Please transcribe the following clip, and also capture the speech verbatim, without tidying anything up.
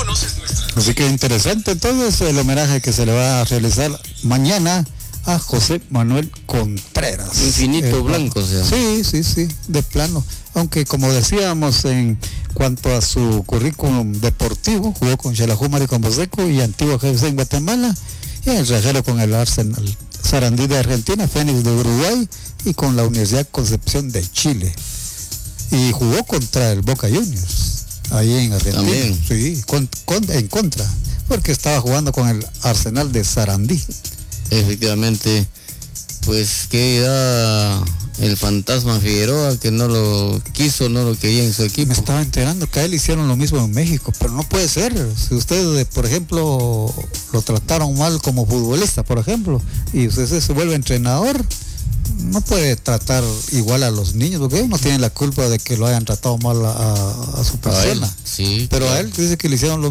Así que interesante entonces el homenaje que se le va a realizar mañana a José Manuel Contreras. Infinito eh, blanco, o sea. Sí, sí, sí, de plano. Aunque como decíamos en cuanto a su currículum deportivo, jugó con Xelajú, con Boseco y Antigua G F C en Guatemala, y el Rajero con el Arsenal Sarandí de Argentina, Fénix de Uruguay y con la Universidad Concepción de Chile. Y jugó contra el Boca Juniors, ahí en Argentina. También. Sí, con, con, en contra, porque estaba jugando con el Arsenal de Sarandí. Efectivamente, pues que da el fantasma Figueroa, que no lo quiso, no lo quería en su equipo. Me estaba enterando que a él hicieron lo mismo en México, pero no puede ser. Si usted, por ejemplo, lo trataron mal como futbolista, por ejemplo, y usted se vuelve entrenador, no puede tratar igual a los niños, porque ellos no tienen la culpa de que lo hayan tratado mal a, a, a su persona. A él, sí, pero claro. A él dice que le hicieron lo